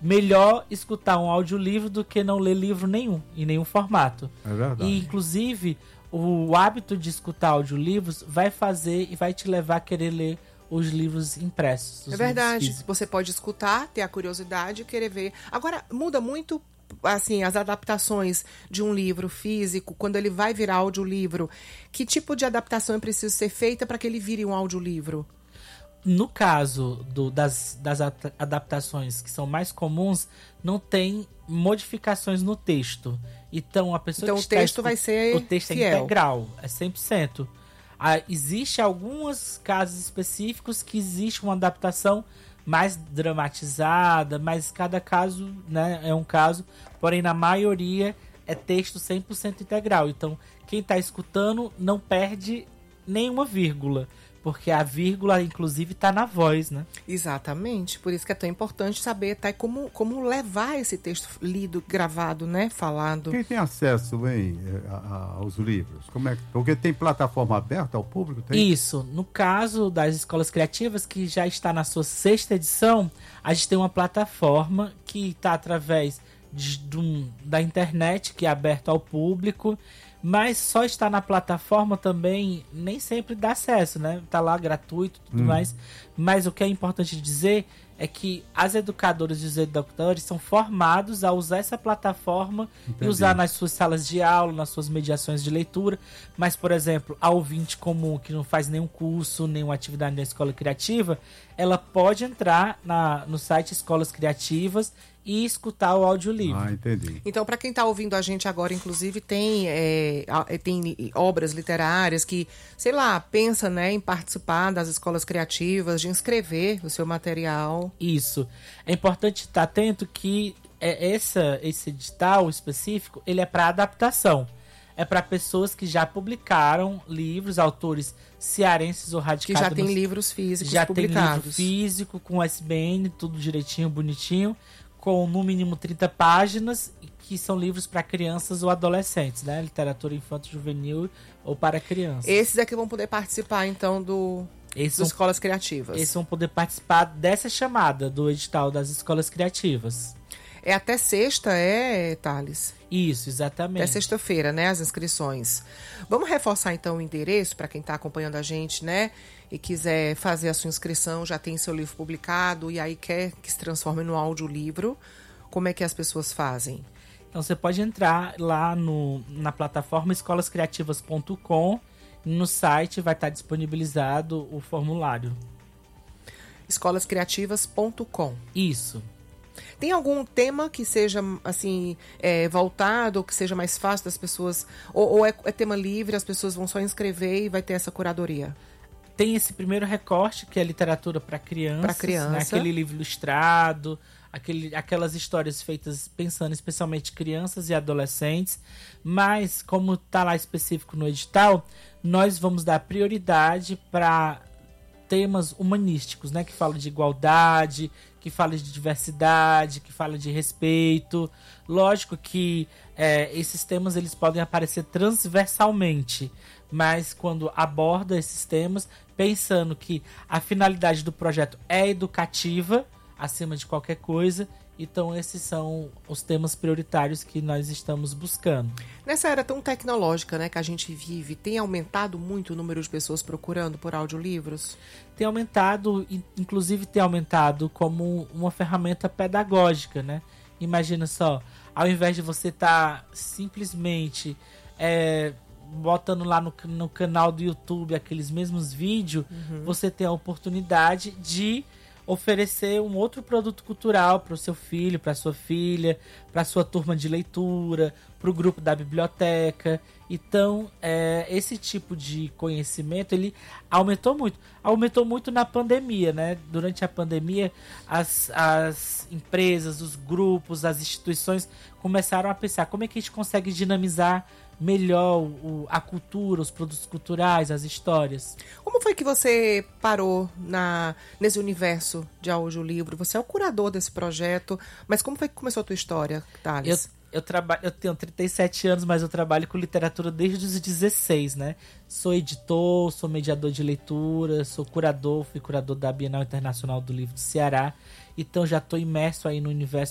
melhor escutar um audiolivro do que não ler livro nenhum, em nenhum formato. É verdade. E, inclusive, o hábito de escutar audiolivros vai fazer e vai te levar a querer ler os livros impressos. É verdade. Você pode escutar, ter a curiosidade e querer ver. Agora, muda muito, assim, as adaptações de um livro físico, quando ele vai virar audiolivro. Que tipo de adaptação é preciso ser feita para que ele vire um audiolivro? No caso das adaptações que são mais comuns, não tem modificações no texto. Então, a pessoa então, que o texto vai ser o texto fiel. É integral, é 100%. Existe alguns casos específicos que existe uma adaptação mais dramatizada, mas cada caso, né, é um caso. Porém, na maioria, é texto 100% integral. Então, quem está escutando não perde nenhuma vírgula. Porque a vírgula, inclusive, está na voz, né? Exatamente. Por isso que é tão importante saber como levar esse texto lido, gravado, né? Falado. Quem tem acesso, hein, aos livros? Como é que... Porque tem plataforma aberta ao público? Tem? Isso. No caso das escolas criativas, que já está na sua 6ª edição, a gente tem uma plataforma que está através da internet, que é aberta ao público. Mas só estar na plataforma também nem sempre dá acesso, né? Tá lá gratuito e tudo mais. Mas o que é importante dizer é que as educadoras e os educadores são formados a usar essa plataforma e usar nas suas salas de aula, nas suas mediações de leitura. Mas, por exemplo, a ouvinte comum que não faz nenhum curso, nenhuma atividade na escola criativa, ela pode entrar no site Escolas Criativas e escutar o audiolivro. Ah, entendi. Então, para quem está ouvindo a gente agora, inclusive, tem obras literárias que, sei lá, pensa, né, em participar das escolas criativas, de inscrever o seu material. Isso. É importante estar atento que esse edital específico, ele é para adaptação. É para pessoas que já publicaram livros, autores cearenses ou radicados. Que já tem livros físicos já publicados. Já tem livro físico, com SBN, tudo direitinho, bonitinho, com no mínimo 30 páginas, que são livros para crianças ou adolescentes, né? Literatura infanto-juvenil ou para crianças. Esses é que vão poder participar, então, das escolas criativas. Esses vão poder participar dessa chamada do edital das escolas criativas. É até sexta, Thales? Isso, exatamente. Até sexta-feira, né, as inscrições. Vamos reforçar, então, o endereço para quem está acompanhando a gente, né, e quiser fazer a sua inscrição, já tem seu livro publicado e aí quer que se transforme no audiolivro. Como é que as pessoas fazem? Então, você pode entrar lá na plataforma escolascriativas.com. No site vai estar disponibilizado o formulário. escolascriativas.com. Isso. Tem algum tema que seja, assim, voltado, ou que seja mais fácil das pessoas? Ou é tema livre, as pessoas vão só inscrever e vai ter essa curadoria? Tem esse primeiro recorte, que é literatura para crianças. Para criança. Né? Aquele livro ilustrado, aquelas histórias feitas pensando especialmente crianças e adolescentes. Mas, como está lá específico no edital, nós vamos dar prioridade para temas humanísticos, né? Que falam de igualdade, que falam de diversidade, que falam de respeito. Lógico que esses temas eles podem aparecer transversalmente, mas quando aborda esses temas, pensando que a finalidade do projeto é educativa, acima de qualquer coisa, então esses são os temas prioritários que nós estamos buscando. Nessa era tão tecnológica, né, que a gente vive, tem aumentado muito o número de pessoas procurando por audiolivros? Tem aumentado, inclusive tem aumentado como uma ferramenta pedagógica, né? Imagina só, ao invés de você estar simplesmente botando lá no canal do YouTube aqueles mesmos vídeos, você tem a oportunidade de oferecer um outro produto cultural para o seu filho, para sua filha, para sua turma de leitura, para o grupo da biblioteca. Então, esse tipo de conhecimento, ele aumentou muito. Aumentou muito na pandemia, né? Durante a pandemia, as empresas, os grupos, as instituições começaram a pensar como é que a gente consegue dinamizar melhor a cultura, os produtos culturais, as histórias. Como foi que você parou nesse universo de audiolivro? Você é o curador desse projeto, mas como foi que começou a tua história, Thales? Eu tenho 37 anos, mas eu trabalho com literatura desde os 16, né? Sou editor, sou mediador de leitura, sou curador, fui curador da Bienal Internacional do Livro do Ceará. Então já estou imerso aí no universo